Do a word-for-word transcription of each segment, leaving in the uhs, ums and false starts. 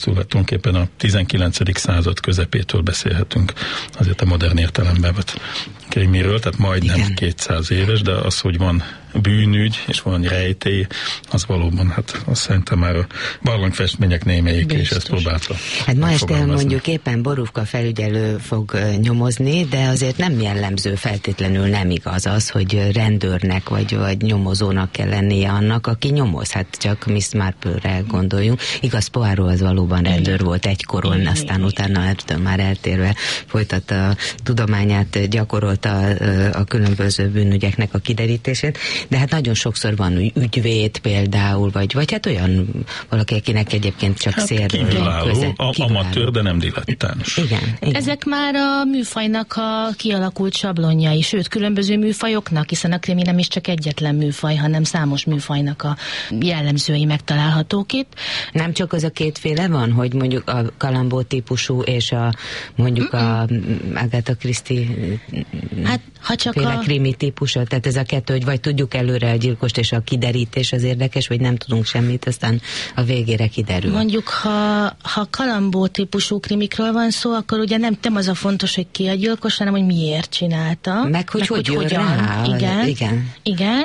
Szóval tulajdonképpen a tizenkilencedik század közepétől beszélhetünk azért a modern értelemben vett krimiről, tehát majdnem igen. kétszáz éves, de az, hogy van bűnügy, és van rejtély, az valóban, hát azt szerintem már a barlangfestmények némelyik és ezt próbálta. Hát ma este mondjuk éppen Borúfka felügyelő fog nyomozni, de azért nem jellemző, feltétlenül nem igaz az, hogy rendőrnek vagy, vagy nyomozónak kell lennie annak, aki nyomoz. Hát csak Miss Marple-re gondoljunk. Igaz, Poirot az valóban rendőr igen. volt egykoron, igen, aztán igen. utána ettől már eltérve folytatta a tudományát, gyakorolta a, a különböző bűnügyeknek a kiderítését. De hát nagyon sokszor van ügyvéd például, vagy, vagy hát olyan valaki, akinek egyébként csak hát szélről kívülálló, amatőr, de nem dilettáns. Igen, igen. Ezek már a műfajnak a kialakult sablonjai, sőt, különböző műfajoknak, hiszen a krimi nem is csak egyetlen műfaj, hanem számos műfajnak a jellemzői megtalálhatók itt. Nem csak az a kétféle van, hogy mondjuk a Columbo típusú és a mondjuk a Agatha Christie hát, ha csak féle a... krimi típusa, tehát ez a kettő, hogy vagy tudjuk előre a gyilkost, és a kiderítés az érdekes, vagy nem tudunk semmit, aztán a végére kiderül. Mondjuk, ha, ha Columbo típusú krimikről van szó, akkor ugye nem, nem az a fontos, hogy ki a gyilkos, hanem hogy miért csinálta. Meg hogy, meg, hogy, hogy hogyan. Rá. Igen, igen. igen.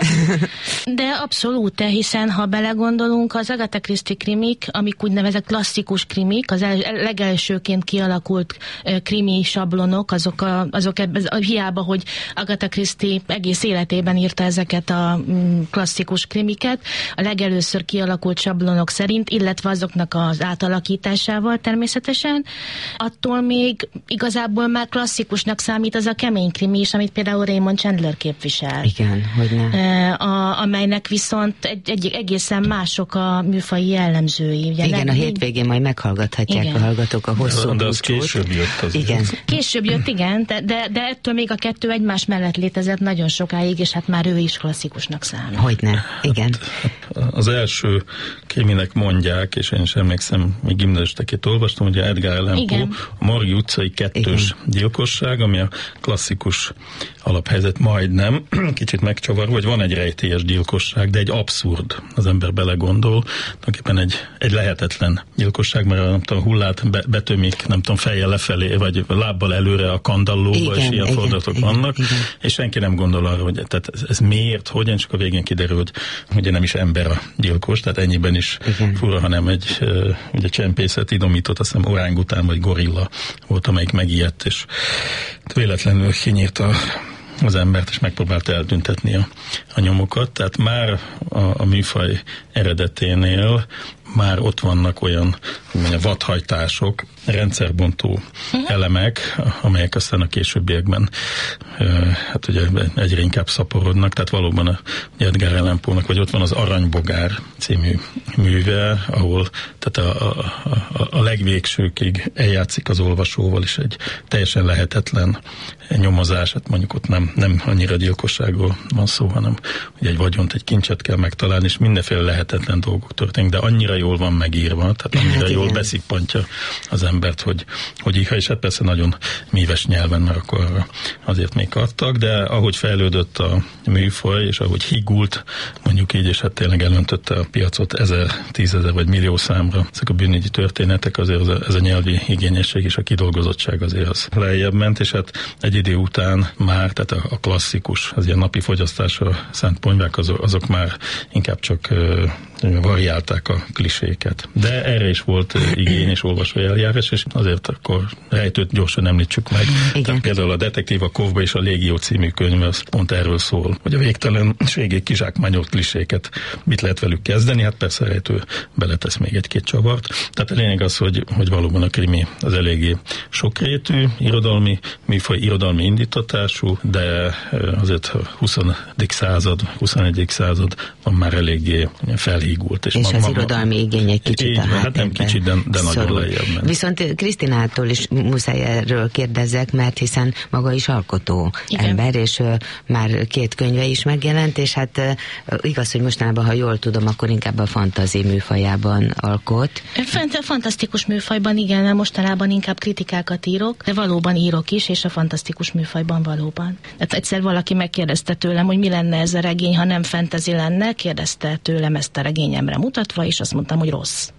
De abszolút, hiszen ha belegondolunk, az Agatha Christie krimik, amik úgynevezett klasszikus krimik, az el, legelsőként kialakult uh, krimi sablonok, azok, a, azok ebben, a, hiába, hogy Agatha Christie egész életében írta ezeket a mm, klasszikus krimiket, a legelőször kialakult sablonok szerint, illetve azoknak az átalakításával természetesen, attól még igazából már klasszikusnak számít az a kemény krimi is, amit például Raymond Chandler képvisel. Igen, hogy ne. A, amelynek viszont egy, egy, egészen mások a műfaji jellemzői. Ugye igen, nem, a hétvégén majd meghallgathatják igen. a hallgatók a hosszú de az később jött az. Igen. Később jött, igen, de, de, de ettől még a kettő egymás mellett létezett nagyon sokáig, és hát már ő is klasszikusnak számít. Hogyne, igen. Hát, az első kriminek mondják, és én is emlékszem, még gimnazistaként olvastam, hogy Edgar Allan Poe, a Margit utcai kettős igen. gyilkosság, ami a klasszikus alaphelyzet majdnem, kicsit megcsavar, vagy van egy rejtélyes gyilkosság, de egy abszurd, az ember belegondol, tulajdonképpen egy, egy lehetetlen gyilkosság, mert nem tudom, hullát be, betömik, nem tudom, fejjel lefelé, vagy lábbal előre a kandallóba, igen, és ilyen fordulatok vannak, igen. és senki nem gondol arra, hogy tehát ez, ez miért, hogyan, csak a végén kiderül, hogy ugye nem is ember a gyilkos, tehát ennyiben is igen. fura, hanem egy uh, ugye csempészet idomított, azt hiszem orángután vagy gorilla volt, amelyik megijedt, és véletlenül kinyírta az embert, és megpróbálta eltüntetni a, a nyomokat. Tehát már a, a műfaj eredeténél már ott vannak olyan, hogy mondjam, vadhajtások, rendszerbontó uh-huh. elemek, amelyek aztán a későbbiekben hát ugye egyre inkább szaporodnak, tehát valóban a Edgar Allan Poe-nak, vagy ott van az Aranybogár című műve, ahol tehát a, a, a, a legvégsőkig eljátszik az olvasóval, és egy teljesen lehetetlen nyomozás, hát mondjuk ott nem, nem annyira gyilkosságról van szó, hanem hogy egy vagyont, egy kincset kell megtalálni, és mindenféle lehetetlen dolgok történnek, de annyira jól van megírva, tehát annyira hát jól beszippantja az embert, hogy, hogy így, és hát persze nagyon míves nyelven, mert akkor azért még adtak, de ahogy fejlődött a műfaj, és ahogy higult, mondjuk így, és hát tényleg elöntötte a piacot ezer, tízezer vagy millió számra, ezek a bűnügyi történetek, azért az a, ez a nyelvi igényesség és a kidolgozottság azért az lejjebb ment, és hát egy idő után már, tehát a, a klasszikus, az ilyen napi fogyasztásra szánt ponyvák, azok, azok már inkább csak uh, variálták a kliséket. De erre is volt uh, igény és olvasói eljárás, és azért akkor rejtőt gyorsan említsük meg. Igen. Tehát például a Detektív a Kovba és a Légió című könyv, az pont erről szól, hogy a végtelenségi kizsákmányolt kliséket mit lehet velük kezdeni, hát persze rejtő beletesz még egy-két csavart. Tehát a lényeg az, hogy, hogy valóban a krimi az eléggé sokrétű, irodalmi műfaj, irodalmi indítatású, de azért a huszadik század, huszonegyedik század van már eléggé felhígult. És, és ma, az ma, irodalmi igény egy kicsit így, a hát nem kicsit, de, de nagyon lejjebb ment. Viszont Krisztinától is muszáj erről kérdezzek, mert hiszen maga is alkotó igen. ember, és uh, már két könyve is megjelent, és hát uh, igaz, hogy mostanában, ha jól tudom, akkor inkább a fantazi műfajában alkot. Fent, fantasztikus műfajban igen, mostanában inkább kritikákat írok, de valóban írok is, és a fantasztikus műfajban valóban. Tehát egyszer valaki megkérdezte tőlem, hogy mi lenne ez a regény, ha nem fantasy lenne, kérdezte tőlem ezt a regényemre mutatva, és azt mondtam, hogy rossz.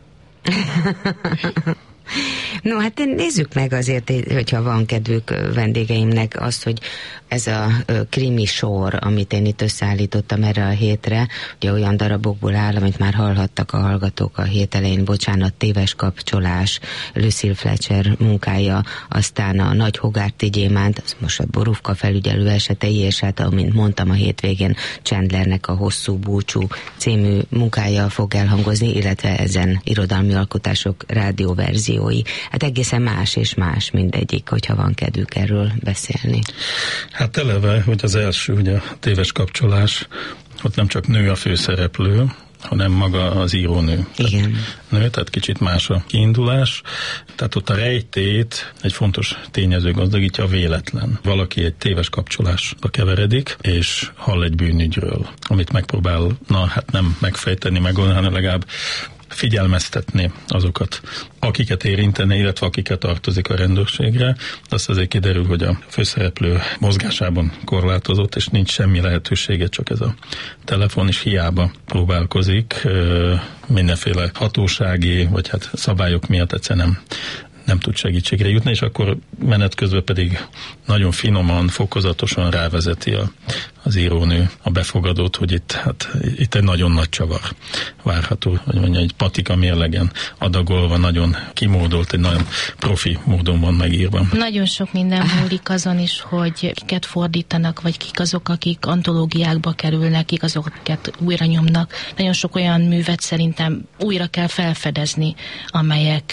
No, hát nézzük meg azért, hogyha van kedvük vendégeimnek azt, hogy ez a krimi sor, amit én itt összeállítottam erre a hétre, ugye olyan darabokból áll, amit már hallhattak a hallgatók a hét elején, bocsánat, Téves kapcsolás, Lucille Fletcher munkája, aztán a Nagy Hogarthi Gyémánt, az most a Borufka felügyelő esetei, és hát, amint mondtam, a hétvégén Chandlernek a Hosszú búcsú című munkája fog elhangozni, illetve ezen irodalmi alkotások rádióverziói. Hát egészen más és más mindegyik, hogyha van kedvük erről beszélni. Hát eleve, hogy az első, ugye a Téves kapcsolás, ott nem csak nő a főszereplő, hanem maga az írónő. Igen. Tehát nő, tehát kicsit más a kiindulás. Tehát ott a rejtét egy fontos tényező gazdagítja, a véletlen. Valaki egy téves kapcsolásba keveredik, és hall egy bűnügyről, amit megpróbál, na hát nem megfejteni, megoldani, hanem legalább figyelmeztetni azokat, akiket érintene, illetve akiket tartozik a rendőrségre. Azt azért kiderül, hogy a főszereplő mozgásában korlátozott, és nincs semmi lehetősége, csak ez a telefon, és hiába próbálkozik, mindenféle hatósági, vagy hát szabályok miatt egyszerűen nem nem tud segítségre jutni, és akkor menet közben pedig nagyon finoman, fokozatosan rávezeti a, az írónő a befogadót, hogy itt, hát, itt egy nagyon nagy csavar várható, hogy mondja, egy patika mérlegen adagolva, nagyon kimódolt, egy nagyon profi módon van megírva. Nagyon sok minden múlik azon is, hogy kiket fordítanak, vagy kik azok, akik antológiákba kerülnek, kik azok, akiket újra nyomnak. Nagyon sok olyan művet szerintem újra kell felfedezni, amelyek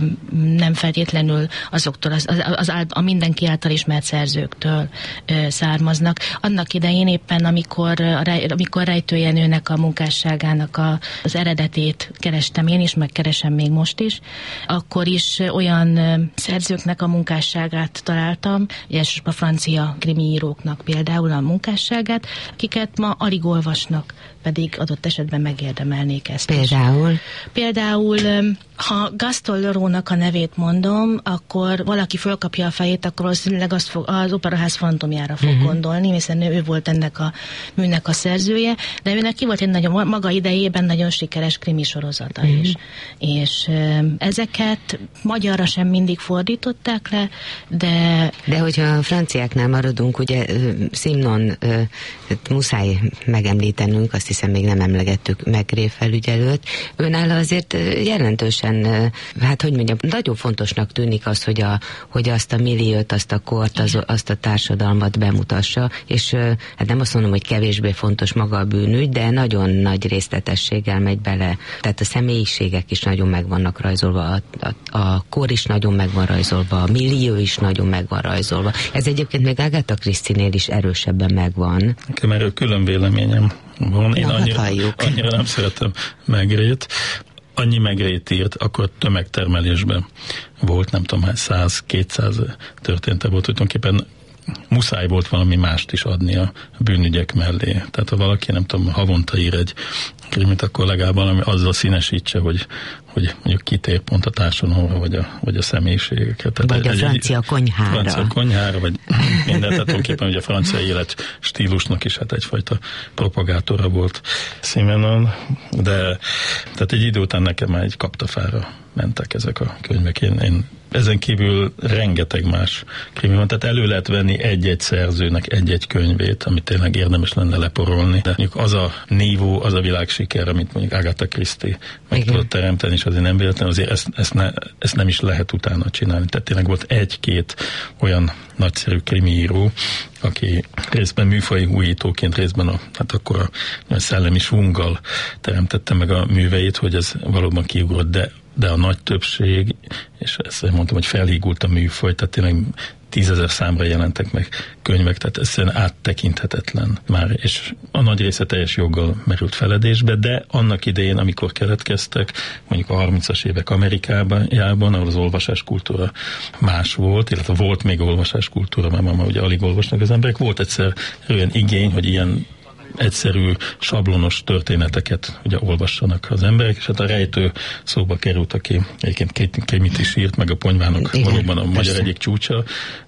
nem feltétlenül azoktól, az, az, az, a mindenki által ismert szerzőktől ö, származnak. Annak idején éppen, amikor, amikor Rejtő Jenőnek a munkásságának a, az eredetét kerestem én is, meg keresem még most is, akkor is olyan ö, szerzőknek a munkásságát találtam, elsősorban a francia krimiíróknak például a munkásságát, akiket ma alig olvasnak, pedig adott esetben megérdemelnék ezt. Például? Is. Például, ha Gaston Leroux-nak a nevét mondom, akkor valaki fölkapja a fejét, akkor valószínűleg azt fog, az Operaház fantomjára fog uh-huh. gondolni, hiszen ő volt ennek a műnek a szerzője, de őnek ki volt egy nagyon, maga idejében nagyon sikeres krimi sorozata uh-huh. is. És ezeket magyarra sem mindig fordították le, de... De hogyha a franciáknál maradunk, ugye Simon muszáj megemlítenünk, azt hiszem még nem emlegettük Maigret felügyelőt, őnála azért jelentősen, hát hogy mondjam, nagyon fontosnak tűnik az, hogy, a, hogy azt a milliót, azt a kort, az, azt a társadalmat bemutassa, és hát nem azt mondom, hogy kevésbé fontos maga a bűnügy, de nagyon nagy részletességgel megy bele. Tehát a személyiségek is nagyon meg vannak rajzolva, a, a, a kor is nagyon meg van rajzolva, a millió is nagyon meg van rajzolva. Ez egyébként még Agatha Christie-nél is erősebben megvan. Nekem erről külön véleményem van. Én annyira, annyira nem szeretem Maigret. Annyi Maigret írt, akkor tömegtermelésben volt, nem tudom, száz-kétszáz története volt, tulajdonképpen muszáj volt valami mást is adni a bűnügyek mellé. Tehát ha valaki, nem tudom, havonta ír egy krimit, akkor legalább valami azzal színesítse, hogy, hogy mondjuk kitér pont a társadalomra, vagy a, vagy a személyiségeket. Vagy egy, a francia egy, konyhára. Francia konyhára, vagy minden, tehát tulajdonképpen ugye a francia élet stílusnak is hát egyfajta propagátora volt Simenon, de tehát egy idő után nekem már egy kaptafára mentek ezek a könyvek. Én, én ezen kívül rengeteg más krimi van, tehát elő lehet venni egy-egy szerzőnek egy-egy könyvét, amit tényleg érdemes lenne leporolni. De mondjuk az a nívó, az a világsiker, amit mondjuk Agatha Christie meg Igen. tudott teremteni, és azért nem véletlen, azért ezt, ezt, ne, ezt nem is lehet utána csinálni. Tehát tényleg volt egy-két olyan nagyszerű krimiíró, aki részben műfai újítóként, részben a, hát akkor a szellemi svunggal teremtette meg a műveit, hogy ez valóban kiugrott, de de a nagy többség, és ezt mondtam, hogy felhígult a műfaj, tehát tényleg tízezer számra jelentek meg könyvek, tehát ez áttekinthetetlen már, és a nagy része teljes joggal merült feledésbe, de annak idején, amikor keletkeztek, mondjuk a harmincas évek Amerikában, ahol az olvasáskultúra más volt, illetve volt még olvasáskultúra, mert ma ugye alig olvasnak az emberek, volt egyszer olyan igény, hogy ilyen egyszerű, sablonos történeteket ugye olvassanak az emberek, és hát a rejtő szóba került, aki egyébként Kémit is írt, meg a Ponyvának igen, valóban a persze. magyar egyik csúcsa,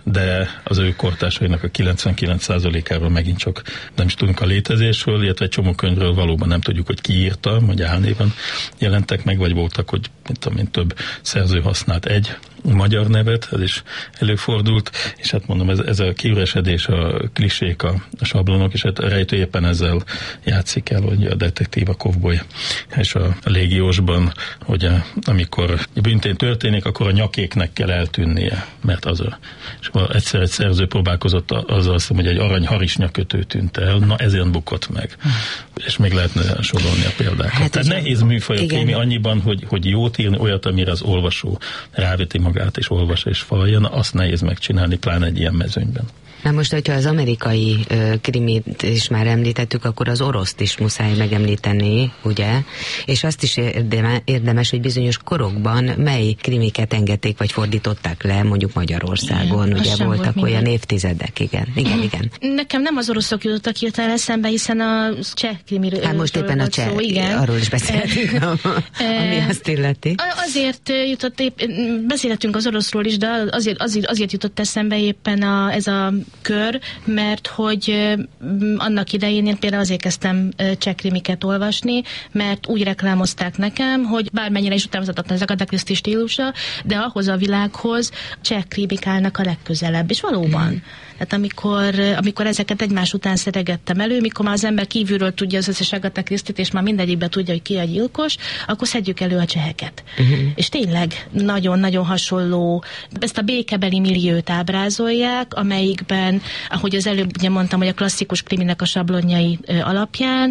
de az ő kortársainak a kilencvenkilenc százalékával megint csak nem is tudunk a létezésről, illetve egy csomó könyvről valóban nem tudjuk, hogy ki írta, vagy álnéven jelentek meg, vagy voltak, hogy mint amint több szerző használt egy magyar nevet, ez is előfordult, és hát mondom, ez, ez a kiüresedés, a klisék, a, a sablonok, és hát a rejtő éppen ezzel játszik el, hogy a detektív, a kovboly és a, a légiósban, hogy a, amikor bűntény történik, akkor a nyakéknek kell eltűnnie, mert az a, és egyszer egy szerző próbálkozott azzal, azt mondom, hogy egy arany harisnyakötő tűnt el, na ezért bukott meg. És még lehetne sorolni a példákat. Hát, tehát nehéz műfaj a krémi annyiban, hogy, hogy jót írni, olyat, amire az olvasó ráveti magát, és olvas és falja, azt nehéz megcsinálni, pláne egy ilyen mezőnyben. Na most, hogyha az amerikai ö, krimit is már említettük, akkor az oroszt is muszáj megemlíteni, ugye? És azt is érdeme, érdemes, hogy bizonyos korokban mely krimiket engedték, vagy fordították le, mondjuk Magyarországon, igen, ugye voltak volt olyan évtizedek, igen. Igen, igen. Nekem nem az oroszok jutottak hirtelen eszembe, hiszen a cseh krimiről hát most éppen a cseh, szó, igen. Arról is beszéltünk, ami azt illeti. Azért jutott, épp, beszélhetünk az oroszról is, de azért, azért, azért jutott eszembe éppen a, ez a kör, mert hogy annak idején én például azért kezdtem cseh krimiket olvasni, mert úgy reklámozták nekem, hogy bármennyire is utánozhatatlan ez a Agatha Christie stílusa, de ahhoz a világhoz cseh krimik állnak a legközelebb, és valóban. Mm. Tehát amikor, amikor ezeket egymás után szeregettem elő, mikor már az ember kívülről tudja az összes Agatha Christie-t, és már mindegyikben tudja, hogy ki a gyilkos, akkor szedjük elő a cseheket. Uh-huh. És tényleg nagyon-nagyon hasonló, ezt a békebeli milliót ábrázolják, amelyikben, ahogy az előbb ugye mondtam, hogy a klasszikus kriminek a sablonjai alapján,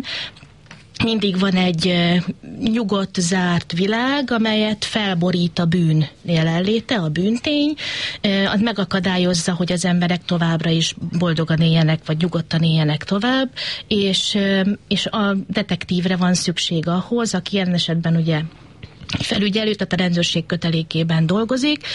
mindig van egy nyugodt, zárt világ, amelyet felborít a bűn jelenléte, a bűntény, az megakadályozza, hogy az emberek továbbra is boldogan éljenek, vagy nyugodtan éljenek tovább, és, és a detektívre van szükség ahhoz, aki ilyen esetben ugye felügyelő, tehát a rendőrség kötelékében dolgozik,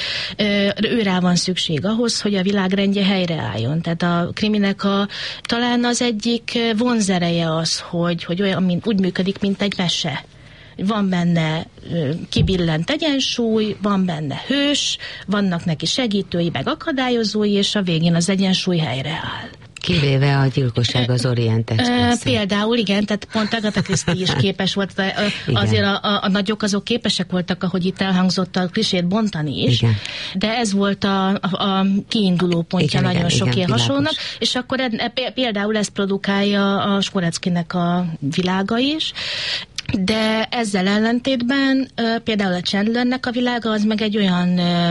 ő rá van szükség ahhoz, hogy a világrendje helyreálljon. Tehát a kriminek a, talán az egyik vonzereje az, hogy, hogy olyan, mint, úgy működik, mint egy mese. Van benne kibillent egyensúly, van benne hős, vannak neki segítői, meg akadályozói, és a végén az egyensúly helyreáll. Kivéve a gyilkosság az Orient Express. Például, igen, tehát pont Agatha Christie is képes volt, azért a, a, a nagyok azok képesek voltak, ahogy itt elhangzott, a klisét bontani is, igen. De ez volt a, a, a kiinduló pontja igen, nagyon igen, sok ilyen hasonlónak, és akkor e, például ezt produkálja a Skoreckinek a világa is, de ezzel ellentétben például a Chandlernek a világa az meg egy olyan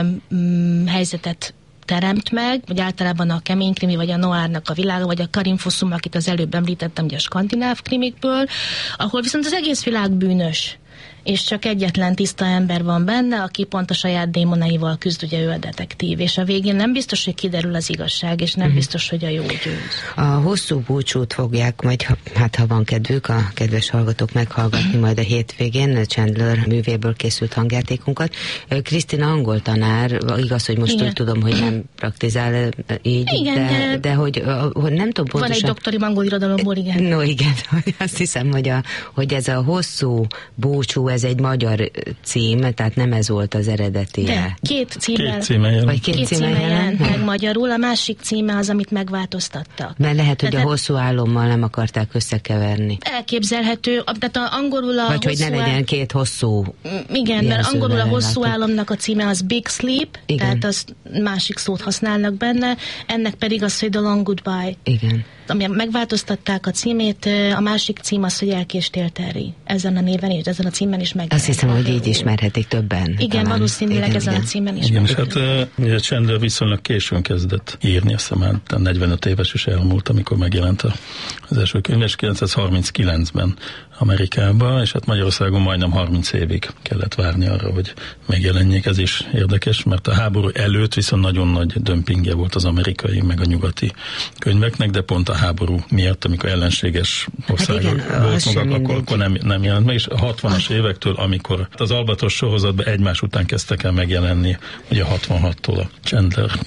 mm, helyzetet teremt meg, vagy általában a kemény krimi, vagy a noárnak a világa, vagy a Karin Fossum, akit az előbb említettem, ugye a skandináv krimikből, ahol viszont az egész világ bűnös, és csak egyetlen tiszta ember van benne, aki pont a saját démonaival küzd, ugye ő a detektív, és a végén nem biztos, hogy kiderül az igazság, és nem mm. biztos, hogy a jó győz. A hosszú búcsút fogják majd, hát ha van kedvük, a kedves hallgatók meghallgatni majd a hétvégén, Chandler művéből készült hangjátékunkat. Krisztina angol tanár, igaz, hogy most igen. úgy tudom, hogy nem praktizál így, igen, de, de, de hogy, hogy nem tudom pontosan... Van egy doktori angol irodalomból, igen. No igen, azt hiszem, hogy, a, hogy ez a hosszú búcsú, ez egy magyar cím, tehát nem ez volt az eredeti. De két címe, két címe jelent. Vagy két, két címe jelent, jelent meg magyarul, a másik címe az, amit megváltoztattak. Mert lehet, hogy tehát a hosszú álommal nem akarták összekeverni. Elképzelhető, tehát a, angolul a vagy hogy ne legyen áll... két hosszú. Igen, mert angolul a hosszú látok. Álomnak a címe az Big Sleep, igen. Tehát az másik szót használnak benne, ennek pedig az, hogy The Long Goodbye. Igen. Ami megváltoztatták a címét, a másik cím az, hogy Elkéstél Terry. Ezen a néven és ezen a címen is meg. Azt hiszem, hogy így ismerhetik többen. Igen, talán. Valószínűleg igen, ezen igen. a címen is. Igen, és hát uh, Chandler viszonylag későn kezdett írni, azt hiszem, hát negyvenöt éves is elmúlt, amikor megjelent az első könyv, és kilencszázharminckilencben Amerikában, és hát Magyarországon majdnem harminc évig kellett várni arra, hogy megjelenjék. Ez is érdekes, mert a háború előtt viszont nagyon nagy dömpingje volt az amerikai, meg a nyugati könyveknek, de pont a háború miatt, amikor ellenséges országok hát volt magak, akkor, akkor nem, nem jelent meg, és a hatvanas évektől, amikor az Albatros sorozatban egymás után kezdtek el megjelenni, ugye hatvanhattól a Chandler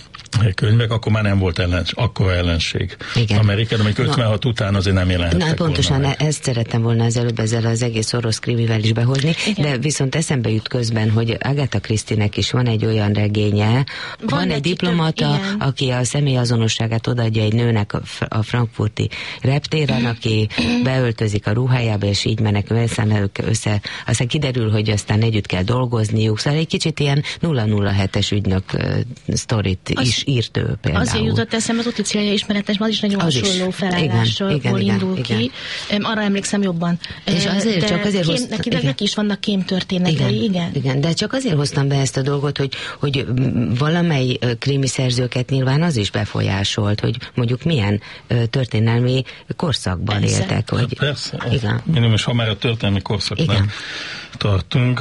könyvek, akkor már nem volt ellens, akkor ellenség. Igen. Amerikában, amelyik ötvenhat Na, után azért nem jelenhettek. Na, pontosan volna. Ezt szerettem volna az előbb ezzel az egész orosz krimivel is behozni, igen. De viszont eszembe jut közben, hogy Agatha Christie-nek is van egy olyan regénye, van, van egy diplomata, több, aki a személyazonosságát odaadja egy nőnek a frankfurti reptéren, aki beöltözik a ruhájába, és így menekül, aztán össze, aztán kiderül, hogy aztán együtt kell dolgozniuk, szóval egy kicsit ilyen nulla nulla hetes ügynök uh, sztorit az, is írt ő például. Azért jutott eszembe, az Uti Célja ismeretes, az is nagyon az hasonló felállásról indul igen, ki. Igen. Arra emlékszem jobban. És azért, de csak azért kém, hoz... neki, neki is vannak kémtörténetei, igen, igen. Igen, de csak azért hoztam be ezt a dolgot, hogy, hogy valamely krimi szerzőket nyilván az is befolyásolt, hogy mondjuk milyen történelmi korszakban persze. éltek. Hogy... Persze, igen. Minimum, és ha már a történelmi korszakban tartunk,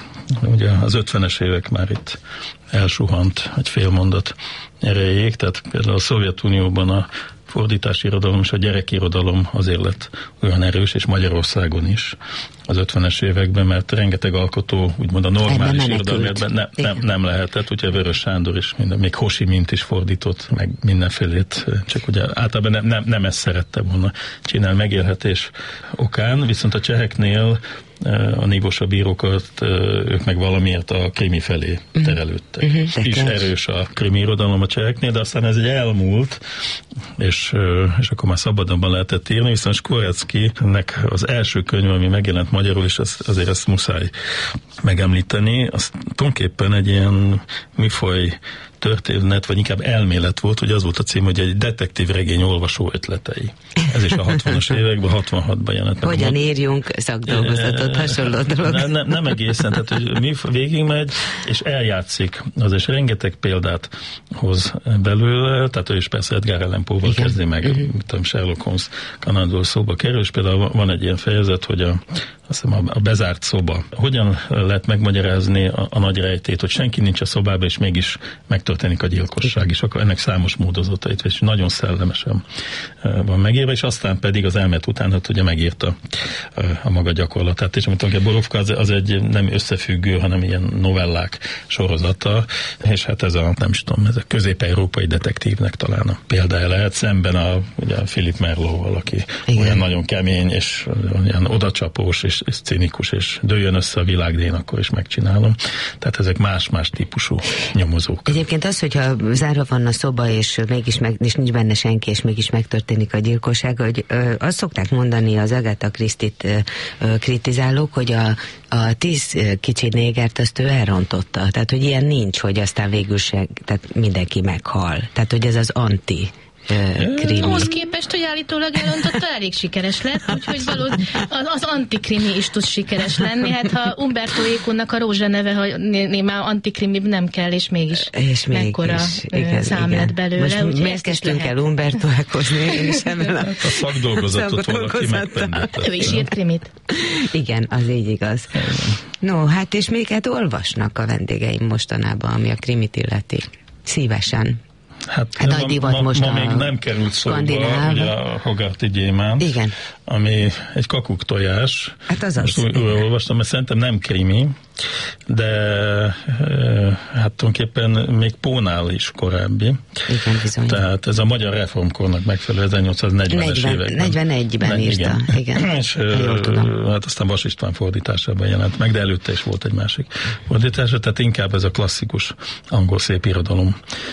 ugye az ötvenes évek már itt elsuhant egy fél mondat erejéig, tehát például a Szovjetunióban a fordítási irodalom és a gyerekirodalom azért lett olyan erős, és Magyarországon is az ötvenes években, mert rengeteg alkotó úgymond a normális irodalomban ne, nem, nem lehetett, ugye Vörös Sándor is, minden, még Hosi Mint is fordított, meg mindenfélét, csak ugye általában nem, nem, nem ezt szerette volna csinálni megélhetés okán, viszont a cseheknél a nívosabb írókat, ők meg valamiért a krimi felé terelődtek. Uh-huh, is erős a krimi irodalom a cseheknél, de aztán ez egy elmúlt, és, és akkor már szabadabban lehetett írni, viszont Skoreckinek az első könyv, ami megjelent magyarul, és az, azért ezt muszáj megemlíteni, az tulajdonképpen egy ilyen műfaj történet, vagy inkább elmélet volt, hogy az volt a cím, hogy egy detektív regény olvasó ötletei. Ez is a hatvanas években, hatvanhatban jelent meg. Hogyan írjunk szakdolgozatot, hasonló dolog. Ne, ne, nem egészen, tehát hogy mi végigmegy, és eljátszik. Az is rengeteg példát hoz belőle, tehát ő is persze Edgar Allan Poe-val kezdi meg, uh-huh. tudom, Sherlock Holmes Conan szóba kerül, és például van egy ilyen fejezet, hogy a azt hiszem a bezárt szoba. Hogyan lehet megmagyarázni a, a nagy rejtét, hogy senki nincs a szobában, és mégis megtörténik a gyilkosság, és akkor ennek számos módozatait, és nagyon szellemesen van megírva, és aztán pedig az elmélet után, hát ugye megírta a, a maga gyakorlatát, és amit a Borówka az, az egy nem összefüggő, hanem ilyen novellák sorozata, és hát ez a, nem is tudom, ez a közép-európai detektívnek talán a példája lehet, szemben a, ugye a Philip Marlowe-val, aki igen. olyan nagyon kemény, és olyan odacsapós, és és cinikus, és dőljön össze a világ, de én akkor is megcsinálom. Tehát ezek más-más típusú nyomozók. Egyébként az, hogyha zárva van a szoba, és mégis meg, és nincs benne senki, és mégis megtörténik a gyilkosság, hogy ö, azt szokták mondani az Agatha Christie-t ö, ö, kritizálók, hogy a, a tíz kicsi négert azt ő elrontotta. Tehát, hogy ilyen nincs, hogy aztán végül se, tehát mindenki meghal. Tehát, hogy ez az anti krimi. Ahhoz képest, hogy állítólag elöntötte, elég sikeres lett, úgyhogy valód, az, az antikrimi is tud sikeres lenni. Hát ha Umberto Eco-nak a Rózsa neve, ha már antikrimi nem kell, és mégis és mekkora mégis, szám lett belőle. Most miért kezdtünk el Umberto Eco-zni? Én is a szakdolgozatot valaki megpendette. Ő is írt krimit. Igen, az így igaz. No, hát és még hát olvasnak a vendégeim mostanában, ami a krimit illeti. Szívesen. Hát, hát ma, ma, ma még nem került szóba, ugye a Hogarthy Gyémánt, igen. ami egy kakuk tojás. Hát az az. Most újra olvastam, mert szerintem nem krimi, de hát tulajdonképpen még Pónál is korábbi. Igen, bizony. Tehát ez a magyar reformkornak megfelelő ezernyolcszáznegyvenes években. negyvenegyben írta. Igen. igen. És hát aztán Vas István fordításában jelent meg, de előtte is volt egy másik fordítása, tehát inkább ez a klasszikus angol szépirodalomba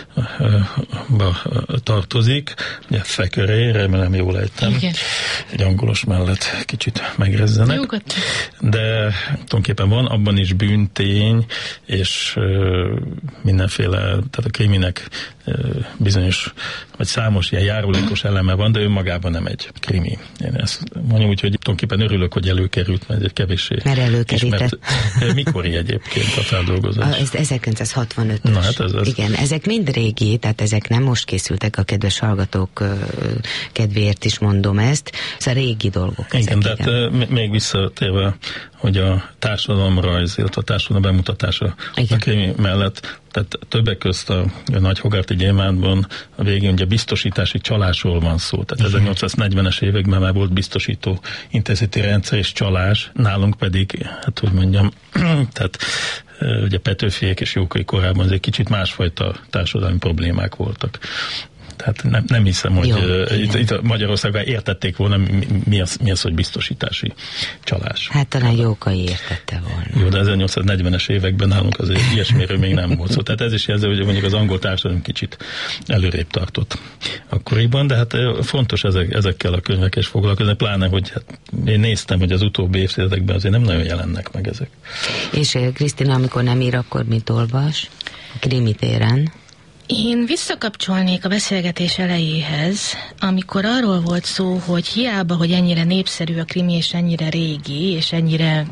tartozik. Ugye Thackeray, remélem jól ejtem. Igen. Egy angolos mellett kicsit megrezzenek. Jókat. De tulajdonképpen van abban is bűntény, és uh, mindenféle, tehát a kriminek uh, bizonyos, vagy számos ilyen járulékos eleme van, de önmagában nem egy krimi. Én ezt mondjuk úgy, hogy tulajdonképpen örülök, hogy előkerült, mert egy kevéssé mert előkerített. Mikori egyébként a feldolgozás? Ez ezerkilencszázhatvanötös. Na, hát ez az. Igen, ezek mind régi, tehát ezek nem most készültek, a kedves hallgatók uh, kedvéért is mondom ezt, szóval régi dolgok. Igen, ezek, de igen. Hát, még visszatérve, hogy a társadalomrajz, illetve a társadalom bemutatása igen. a krimi mellett, tehát többek közt a, a Nagy Hogarthy Gyémántban a végén ugye biztosítási csalásról van szó. Tehát igen. ezernyolcszáznegyvenes években már volt biztosító intézeti rendszer és csalás, nálunk pedig, hát hogy mondjam, tehát ugye Petőfiék és Jókai korában azért kicsit másfajta társadalmi problémák voltak. Tehát nem, nem hiszem, hogy Jó, itt, itt Magyarországon értették volna, mi, mi, az, mi az, hogy biztosítási csalás. Hát talán Jókai értette volna. Jó, de ezernyolcszáznegyvenes években nálunk azért ilyesmiről még nem volt szó. Tehát ez is jelzi, hogy mondjuk az angol társadalom kicsit előrébb tartott akkoriban, de hát fontos ezek, ezekkel a könyvekkel is foglalkozni, pláne, hogy hát én néztem, hogy az utóbbi évtizedekben azért nem nagyon jelennek meg ezek. És Krisztina, amikor nem ír, akkor mit olvas? Krimi téren? Én visszakapcsolnék a beszélgetés elejéhez, amikor arról volt szó, hogy hiába, hogy ennyire népszerű a krimi, és ennyire régi, és ennyire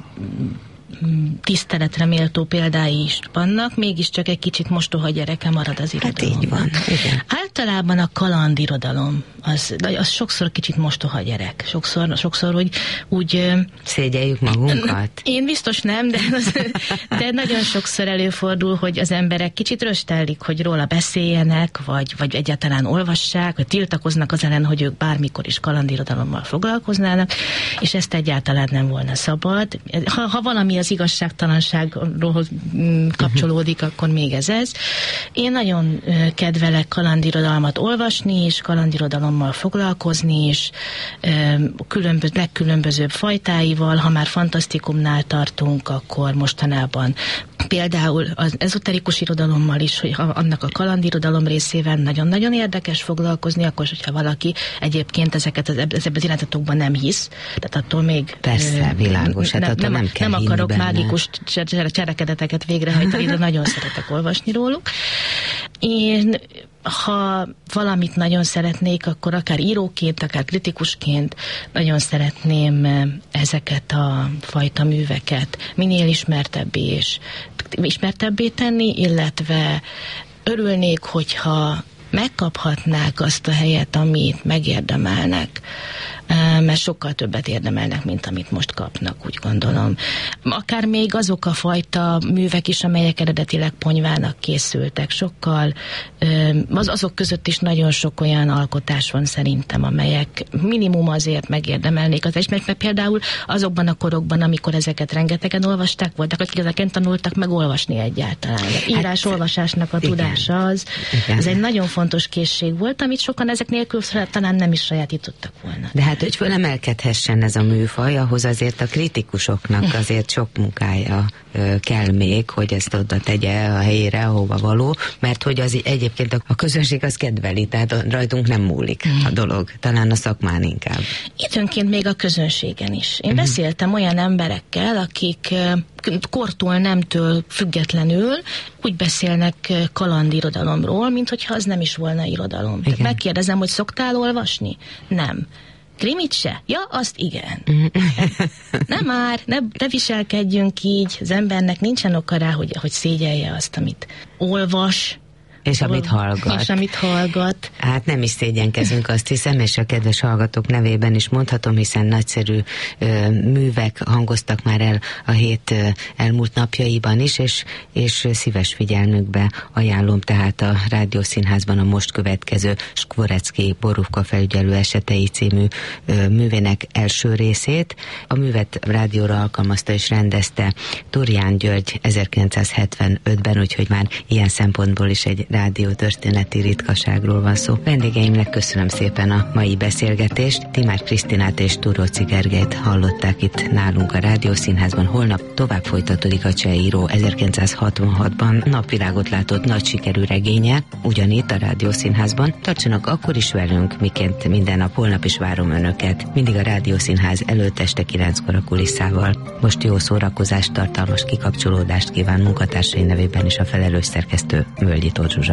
tiszteletre méltó példái is vannak, mégiscsak egy kicsit mostoha gyereke marad az irodalom. Hát így van, igen. Általában a kalandirodalom, az, az sokszor kicsit mostoha gyerek. Sokszor, sokszor hogy úgy... Szégyeljük magunkat? Én biztos nem, de, az, de nagyon sokszor előfordul, hogy az emberek kicsit röstellik, hogy róla beszéljenek, vagy, vagy egyáltalán olvassák, vagy tiltakoznak az ellen, hogy ők bármikor is kalandirodalommal foglalkoznának, és ezt egyáltalán nem volna szabad. Ha, ha valami az igazságtalanságról kapcsolódik, akkor még ez ez. Én nagyon kedvelek kalandirodalmat olvasni, és kalandirodalommal foglalkozni, és különböző, legkülönbözőbb fajtáival. Ha már fantasztikumnál tartunk, akkor mostanában például az ezoterikus irodalommal is, hogy annak a kalandirodalom részével nagyon-nagyon érdekes foglalkozni, akkor, hogyha valaki egyébként ezeket az, ezekben az irányzatokban nem hisz, tehát attól még... Persze, világos, hát attól nem, nem kell nem akarok benne. Mágikus cselekedeteket végrehajtani, de nagyon szeretek olvasni róluk. Én, ha valamit nagyon szeretnék, akkor akár íróként, akár kritikusként nagyon szeretném ezeket a fajta műveket minél ismertebbé és ismertebbé tenni, illetve örülnék, hogyha megkaphatnák azt a helyet, amit megérdemelnek, mert sokkal többet érdemelnek, mint amit most kapnak, úgy gondolom. Akár még azok a fajta művek is, amelyek eredetileg ponyvának készültek, sokkal, az azok között is nagyon sok olyan alkotás van szerintem, amelyek minimum azért megérdemelnék az elismerést, mert például azokban a korokban, amikor ezeket rengetegen olvasták, voltak, akik ezeken tanultak meg olvasni egyáltalán. Írás-olvasásnak a tudása az, ez egy nagyon fontos készség volt, amit sokan ezek nélkül talán nem is sajátítottak volna. De hát, hogy fölemelkedhessen ez a műfaj, ahhoz azért a kritikusoknak azért sok munkája ö, kell még, hogy ezt oda tegye a helyére, ahova való, mert hogy az egyébként a közönség az kedveli, tehát rajtunk nem múlik a dolog, talán a szakmán inkább. Időnként még a közönségen is. Én uh-huh. beszéltem olyan emberekkel, akik kortól, nemtől függetlenül úgy beszélnek kalandirodalomról, mint hogyha az nem is volna irodalom. Tehát megkérdezem, hogy szoktál olvasni? Nem. Krimit se? Ja, azt igen. Nem már, ne, ne viselkedjünk így, az embernek nincsen oka rá, hogy, hogy szégyelje azt, amit olvas, És amit hallgat. És amit hallgat. Hát nem is szégyenkezünk, azt hiszem, és a kedves hallgatók nevében is mondhatom, hiszen nagyszerű ö, művek hangoztak már el a hét ö, elmúlt napjaiban is, és, és szíves figyelmükbe ajánlom tehát a Rádiószínházban a most következő Skvorecki Borúfka felügyelő esetei című ö, művének első részét. A művet rádióra alkalmazta és rendezte Turján György ezerkilencszázhetvenötben, úgyhogy már ilyen szempontból is egy rádiótörténeti ritkaságról van szó. Vendégeimnek köszönöm szépen a mai beszélgetést. Timár Krisztinát és Turóczy Gergelyt hallották itt nálunk a Rádiószínházban. Holnap tovább folytatódik a cseh író ezerkilencszázhatvanhatban napvilágot látott nagy sikerű regénye, ugyanitt a Rádiószínházban. Tartsanak akkor is velünk, miként minden nap, holnap is várom Önöket. Mindig a Rádiószínház előtt este kilenckor a kulisszával. Most jó szórakozást, tartalmas kikapcsolódást kíván munkatársai nevében is a felelős szerkesztő Völgyi Tóth Zsuzsa.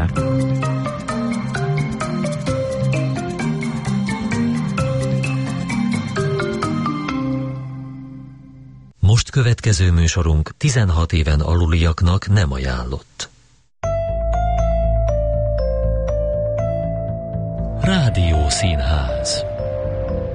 Most következő műsorunk tizenhat éven aluliaknak nem ajánlott. Rádiószínház.